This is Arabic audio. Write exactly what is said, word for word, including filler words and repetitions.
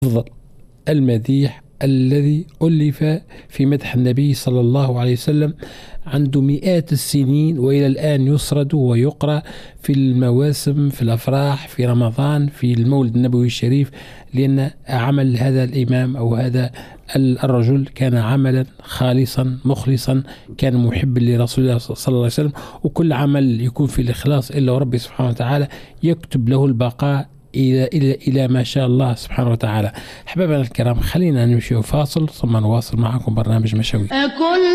أفضل المديح الذي ألف في مدح النبي صلى الله عليه وسلم، عنده مئات السنين وإلى الآن يسرد ويقرأ في المواسم، في الأفراح، في رمضان، في المولد النبوي الشريف، لأن عمل هذا الإمام أو هذا الرجل كان عملا خالصا مخلصا، كان محبا لرسول الله صلى الله عليه وسلم، وكل عمل يكون في الإخلاص إلا وربي سبحانه وتعالى يكتب له البقاء إلى إلى إلى ما شاء الله سبحانه وتعالى. أحبابنا الكرام، خلينا نمشي فاصل ثم نواصل معكم برنامج مشاوي.